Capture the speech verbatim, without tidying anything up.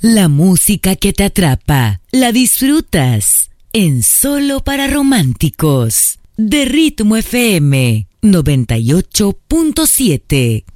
La música que te atrapa, la disfrutas en Solo para Románticos, de Ritmo F M noventa y ocho punto siete.